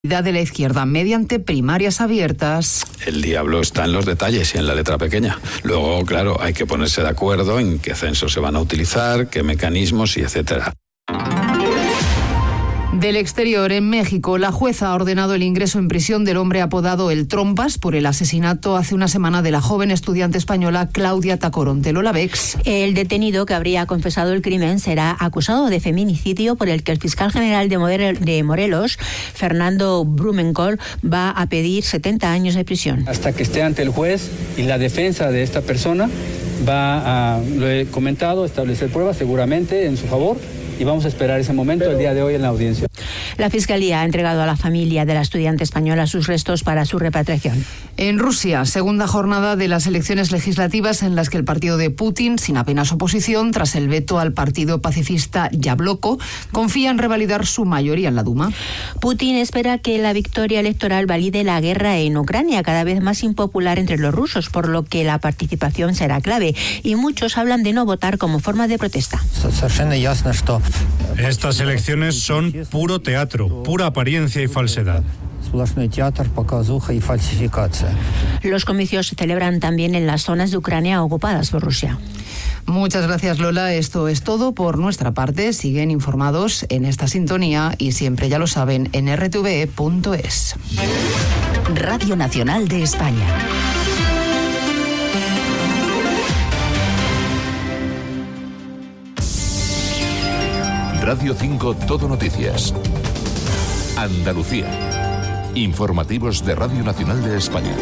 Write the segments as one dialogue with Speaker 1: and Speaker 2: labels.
Speaker 1: de la izquierda mediante primarias abiertas.
Speaker 2: El diablo está en los detalles y en la letra pequeña. Luego, claro, hay que ponerse de acuerdo en qué censos se van a utilizar, qué mecanismos y etcétera.
Speaker 1: Del exterior, en México, la jueza ha ordenado el ingreso en prisión del hombre apodado El Trompas por el asesinato hace una semana de la joven estudiante española Claudia Tacoronte. Lola Bex.
Speaker 3: El detenido que habría confesado el crimen será acusado de feminicidio por el que el fiscal general de Morelos, Fernando Blumenkohl, va a pedir 70 años de prisión.
Speaker 4: Hasta que esté ante el juez y la defensa de esta persona va a, lo he comentado, establecer pruebas seguramente en su favor. Y vamos a esperar ese momento el día de hoy en la audiencia.
Speaker 3: La Fiscalía ha entregado a la familia de la estudiante española sus restos para su repatriación.
Speaker 1: En Rusia, segunda jornada de las elecciones legislativas en las que el partido de Putin, sin apenas oposición, tras el veto al partido pacifista Yabloko, confía en revalidar su mayoría en la Duma.
Speaker 3: Putin espera que la victoria electoral valide la guerra en Ucrania, cada vez más impopular entre los rusos, por lo que la participación será clave. Y muchos hablan de no votar como forma de protesta.
Speaker 5: Estas elecciones son puro teatro, pura apariencia y falsedad.
Speaker 3: Los comicios se celebran también en las zonas de Ucrania ocupadas por Rusia.
Speaker 1: Muchas gracias, Lola. Esto es todo por nuestra parte. Siguen informados en esta sintonía y siempre, ya lo saben, en rtve.es.
Speaker 6: Radio Nacional de España.
Speaker 7: Radio 5 Todo Noticias. Andalucía. Informativos de Radio Nacional de España.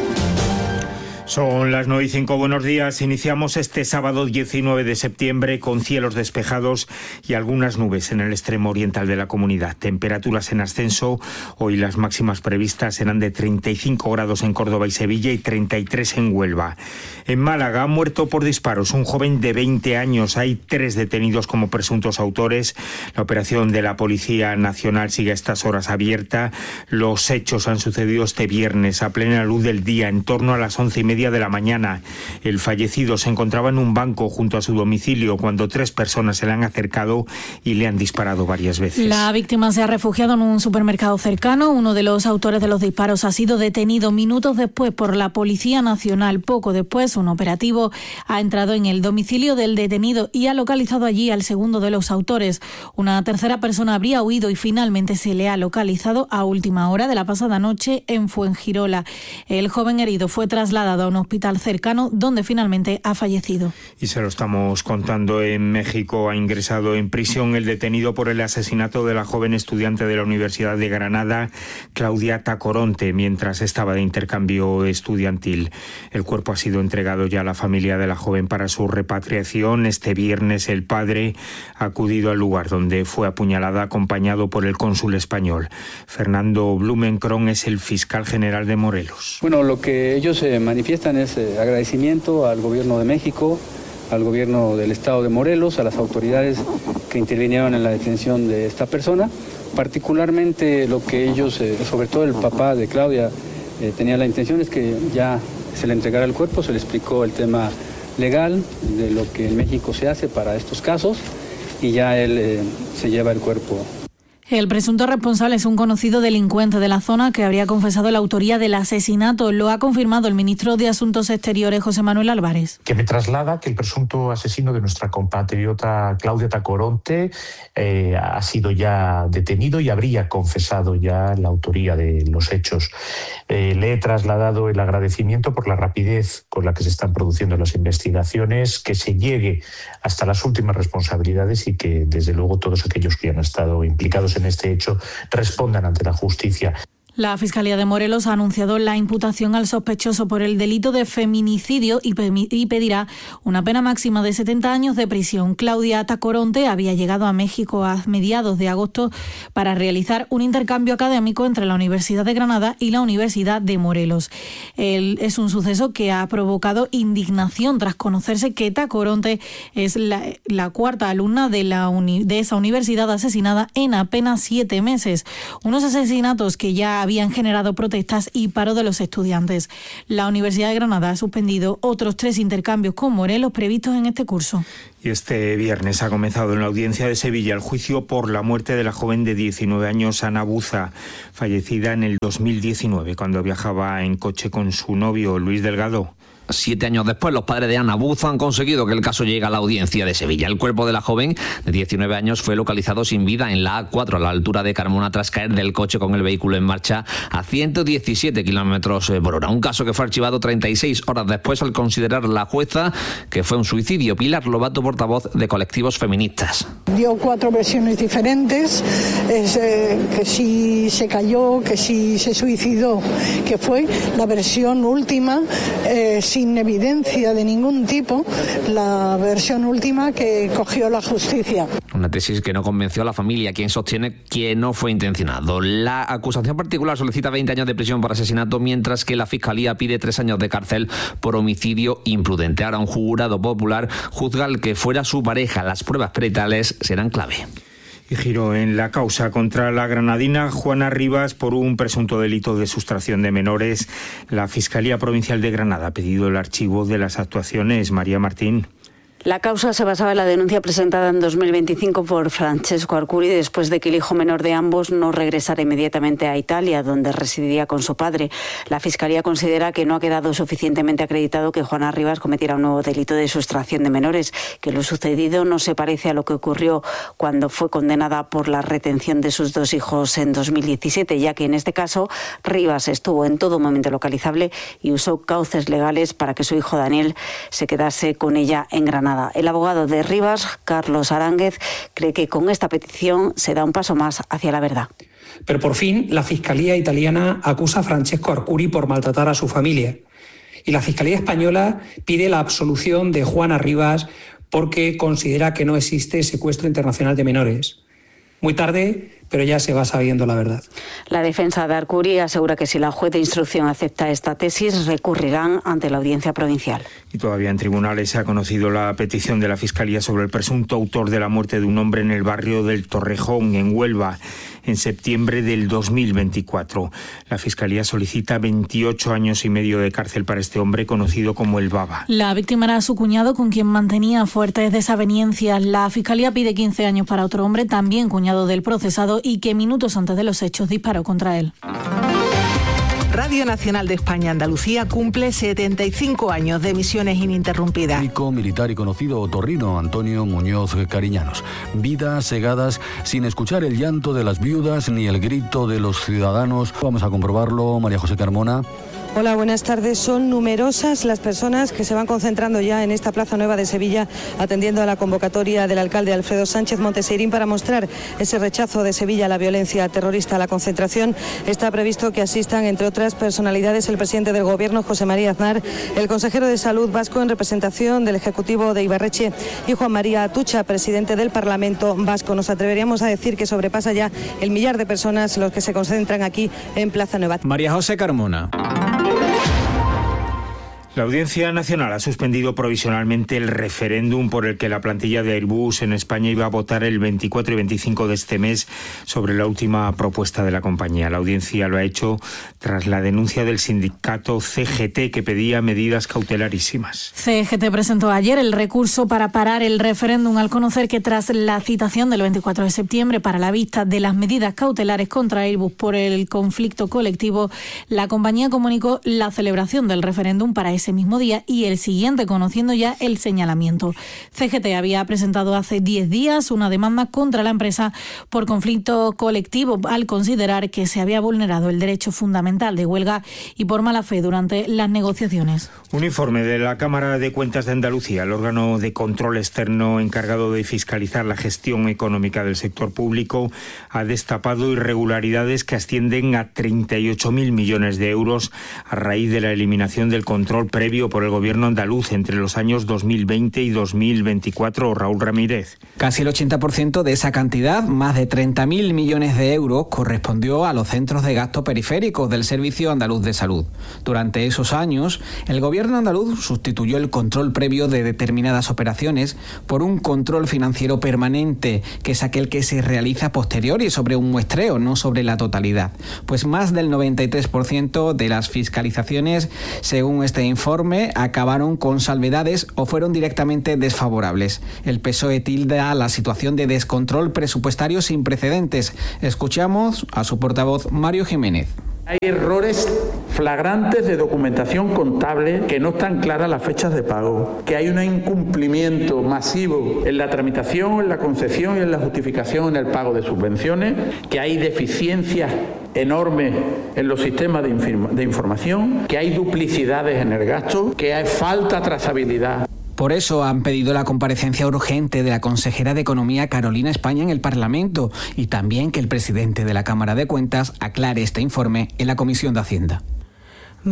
Speaker 8: Son las 9:05, buenos días. Iniciamos este sábado 19 de septiembre con cielos despejados y algunas nubes en el extremo oriental de la comunidad. Temperaturas en ascenso. Hoy las máximas previstas serán de 35 grados en Córdoba y Sevilla y 33 en Huelva. En Málaga ha muerto por disparos un joven de 20 años. Hay 3 detenidos como presuntos autores. La operación de la Policía Nacional sigue a estas horas abierta. Los hechos han sucedido este viernes a plena luz del día, en torno a las 11:30 de la mañana. El fallecido se encontraba en un banco junto a su domicilio cuando 3 personas se le han acercado y le han disparado varias veces.
Speaker 9: La víctima se ha refugiado en un supermercado cercano. Uno de los autores de los disparos ha sido detenido minutos después por la Policía Nacional. Poco después, un operativo ha entrado en el domicilio del detenido y ha localizado allí al segundo de los autores. Una tercera persona habría huido y finalmente se le ha localizado a última hora de la pasada noche en Fuengirola. El joven herido fue trasladado a un hospital cercano donde finalmente ha fallecido.
Speaker 8: Y se lo estamos contando, en México ha ingresado en prisión el detenido por el asesinato de la joven estudiante de la Universidad de Granada, Claudia Tacoronte, mientras estaba de intercambio estudiantil. El cuerpo ha sido entregado ya a la familia de la joven para su repatriación. Este viernes el padre ha acudido al lugar donde fue apuñalada, acompañado por el cónsul español. Fernando Blumenkohl es el fiscal general de Morelos.
Speaker 4: Bueno, lo que ellos manifiestan es agradecimiento al gobierno de México, al gobierno del estado de Morelos, a las autoridades que intervinieron en la detención de esta persona. Particularmente lo que ellos, sobre todo el papá de Claudia, tenía la intención es que ya se le entregara el cuerpo, se le explicó el tema legal de lo que en México se hace para estos casos y ya él se lleva el cuerpo.
Speaker 9: El presunto responsable es un conocido delincuente de la zona que habría confesado la autoría del asesinato. Lo ha confirmado el ministro de Asuntos Exteriores, José Manuel Álvarez.
Speaker 10: Que me traslada que el presunto asesino de nuestra compatriota Claudia Tacoronte ha sido ya detenido y habría confesado ya la autoría de los hechos. Le he trasladado el agradecimiento por la rapidez con la que se están produciendo las investigaciones, que se llegue hasta las últimas responsabilidades y que, desde luego, todos aquellos que han estado implicados en este hecho respondan ante la justicia.
Speaker 9: La Fiscalía de Morelos ha anunciado la imputación al sospechoso por el delito de feminicidio y pedirá una pena máxima de 70 años de prisión. Claudia Tacoronte había llegado a México a mediados de agosto para realizar un intercambio académico entre la Universidad de Granada y la Universidad de Morelos. Es un suceso que ha provocado indignación tras conocerse que Tacoronte es la cuarta alumna de esa universidad asesinada en apenas 7 meses. Unos asesinatos que ya habían generado protestas y paro de los estudiantes. La Universidad de Granada ha suspendido otros 3 intercambios con Morelos previstos en este curso.
Speaker 8: Y este viernes ha comenzado en la audiencia de Sevilla el juicio por la muerte de la joven de 19 años, Ana Buza, fallecida en el 2019 cuando viajaba en coche con su novio, Luis Delgado.
Speaker 11: 7 años después, los padres de Ana Buza han conseguido que el caso llegue a la audiencia de Sevilla. El cuerpo de la joven de 19 años fue localizado sin vida en la A4 a la altura de Carmona tras caer del coche con el vehículo en marcha a 117 kilómetros por hora. Un caso que fue archivado 36 horas después al considerar la jueza que fue un suicidio. Pilar Lobato, portavoz de colectivos feministas.
Speaker 12: Dio 4 versiones diferentes, que si se cayó, que si se suicidó, que fue la versión última, sin evidencia de ningún tipo, la versión última que cogió la justicia.
Speaker 11: Una tesis que no convenció a la familia, quien sostiene que no fue intencionado. La acusación particular solicita 20 años de prisión por asesinato, mientras que la Fiscalía pide 3 años de cárcel por homicidio imprudente. Ahora un jurado popular juzga al que fuera su pareja. Las pruebas peritales serán clave.
Speaker 8: Y giro en la causa contra la granadina Juana Rivas por un presunto delito de sustracción de menores. La Fiscalía Provincial de Granada ha pedido el archivo de las actuaciones. María Martín.
Speaker 13: La causa se basaba en la denuncia presentada en 2025 por Francesco Arcuri después de que el hijo menor de ambos no regresara inmediatamente a Italia, donde residía con su padre. La Fiscalía considera que no ha quedado suficientemente acreditado que Juana Rivas cometiera un nuevo delito de sustracción de menores, que lo sucedido no se parece a lo que ocurrió cuando fue condenada por la retención de sus 2 hijos en 2017, ya que en este caso Rivas estuvo en todo momento localizable y usó cauces legales para que su hijo Daniel se quedase con ella en Granada. El abogado de Rivas, Carlos Aránguez, cree que con esta petición se da un paso más hacia la verdad.
Speaker 14: Pero por fin la Fiscalía italiana acusa a Francesco Arcuri por maltratar a su familia. Y la Fiscalía española pide la absolución de Juana Rivas porque considera que no existe secuestro internacional de menores. Muy tarde, pero ya se va sabiendo la verdad.
Speaker 13: La defensa de Arcuri asegura que si la juez de instrucción acepta esta tesis, recurrirán ante la audiencia provincial.
Speaker 8: Y todavía en tribunales se ha conocido la petición de la Fiscalía sobre el presunto autor de la muerte de un hombre en el barrio del Torrejón, en Huelva, en septiembre del 2024. La Fiscalía solicita 28 años y medio de cárcel para este hombre conocido como el Baba.
Speaker 9: La víctima era su cuñado, con quien mantenía fuertes desavenencias. La Fiscalía pide 15 años para otro hombre, también cuñado del procesado, y que minutos antes de los hechos disparó contra él.
Speaker 15: Radio Nacional de España Andalucía cumple 75 años de emisiones ininterrumpidas.
Speaker 16: Médico, militar y conocido otorrino Antonio Muñoz Cariñanos. Vidas segadas sin escuchar el llanto de las viudas ni el grito de los ciudadanos. Vamos a comprobarlo, María José Carmona.
Speaker 17: Hola, buenas tardes. Son numerosas las personas que se van concentrando ya en esta Plaza Nueva de Sevilla, atendiendo a la convocatoria del alcalde Alfredo Sánchez Monteseirín para mostrar ese rechazo de Sevilla a la violencia terrorista. A la concentración está previsto que asistan, entre otras personalidades, el presidente del Gobierno, José María Aznar, el consejero de Salud vasco en representación del Ejecutivo de Ibarretxe y Juan María Atutxa, presidente del Parlamento vasco. Nos atreveríamos a decir que sobrepasa ya el 1.000.000 de personas los que se concentran aquí en Plaza Nueva.
Speaker 18: María José Carmona.
Speaker 8: La Audiencia Nacional ha suspendido provisionalmente el referéndum por el que la plantilla de Airbus en España iba a votar el 24 y 25 de este mes sobre la última propuesta de la compañía. La audiencia lo ha hecho tras la denuncia del sindicato CGT, que pedía medidas cautelarísimas.
Speaker 9: CGT presentó ayer el recurso para parar el referéndum al conocer que tras la citación del 24 de septiembre para la vista de las medidas cautelares contra Airbus por el conflicto colectivo, la compañía comunicó la celebración del referéndum para ese mismo día y el siguiente, conociendo ya el señalamiento. CGT había presentado hace 10 días una demanda contra la empresa por conflicto colectivo al considerar que se había vulnerado el derecho fundamental de huelga y por mala fe durante las negociaciones.
Speaker 8: Un informe de la Cámara de Cuentas de Andalucía, el órgano de control externo encargado de fiscalizar la gestión económica del sector público, ha destapado irregularidades que ascienden a 38.000 millones de euros a raíz de la eliminación del control previo por el gobierno andaluz entre los años 2020 y 2024. Raúl Ramírez.
Speaker 18: Casi el 80% de esa cantidad, más de 30.000 millones de euros, correspondió a los centros de gasto periféricos del Servicio Andaluz de Salud. Durante esos años, el gobierno andaluz sustituyó el control previo de determinadas operaciones por un control financiero permanente, que es aquel que se realiza posteriori sobre un muestreo, no sobre la totalidad. Pues más del 93% de las fiscalizaciones, según este informe, informe acabaron con salvedades o fueron directamente desfavorables. El PSOE tilda la situación de descontrol presupuestario sin precedentes. Escuchamos a su portavoz Mario Jiménez.
Speaker 19: Hay errores flagrantes de documentación contable, que no están claras las fechas de pago, que hay un incumplimiento masivo en la tramitación, en la concesión y en la justificación en el pago de subvenciones, que hay deficiencias enormes en los sistemas de información, que hay duplicidades en el gasto, que hay falta de trazabilidad.
Speaker 18: Por eso han pedido la comparecencia urgente de la consejera de Economía Carolina España en el Parlamento y también que el presidente de la Cámara de Cuentas aclare este informe en la Comisión de Hacienda.